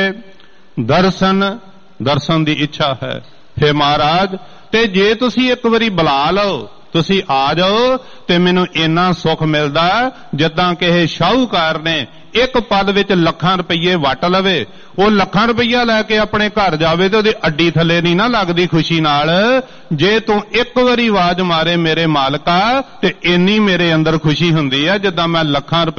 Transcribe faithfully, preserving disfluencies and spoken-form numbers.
दर्शन दर्शन की इच्छा है। हे महाराज, ते जे तुसी एक बारी बुला लो, तुसी आ जाओ ते मैनू इन्ना सुख मिलदा जिद्दां किसी शाहूकार ने एक पद विच लखां रुपये वट लवे, वो लखां रुपया लैके अपने घर जावे तो उहदी अड्डी थले नहीं ना लगदी खुशी नाल। जे तू एक बारी आवाज मारे मेरे मालका, ते इन्नी मेरे अंदर खुशी हुंदी है जिद्दां मैं लखां रुपये